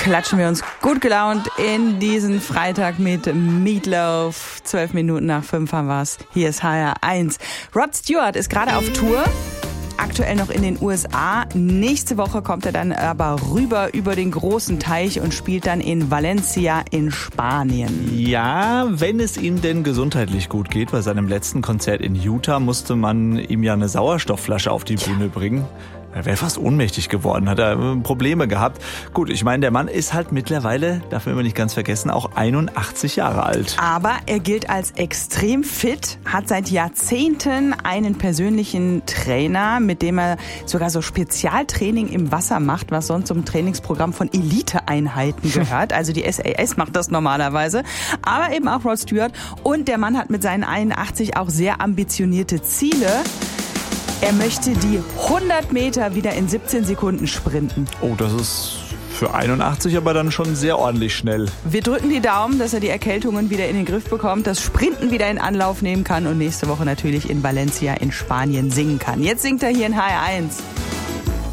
klatschen wir uns gut gelaunt in diesen Freitag mit Meatloaf. 12 Minuten nach 5 haben wir's. Hier ist HR1. Rod Stewart ist gerade auf Tour. Aktuell noch in den USA. Nächste Woche kommt er dann aber rüber über den großen Teich und spielt dann in Valencia in Spanien. Ja, wenn es ihm denn gesundheitlich gut geht. Bei seinem letzten Konzert in Utah musste man ihm ja eine Sauerstoffflasche auf die Bühne bringen. Er wäre fast ohnmächtig geworden, hat er Probleme gehabt. Gut, ich meine, der Mann ist halt mittlerweile, darf man nicht ganz vergessen, auch 81 Jahre alt. Aber er gilt als extrem fit, hat seit Jahrzehnten einen persönlichen Trainer, mit dem er sogar so Spezialtraining im Wasser macht, was sonst zum Trainingsprogramm von Eliteeinheiten gehört. Also die SAS macht das normalerweise, aber eben auch Rod Stewart. Und der Mann hat mit seinen 81 auch sehr ambitionierte Ziele. Er möchte die 100 Meter wieder in 17 Sekunden sprinten. Oh, das ist für 81 aber dann schon sehr ordentlich schnell. Wir drücken die Daumen, dass er die Erkältungen wieder in den Griff bekommt, das Sprinten wieder in Anlauf nehmen kann und nächste Woche natürlich in Valencia in Spanien singen kann. Jetzt singt er hier in HR1.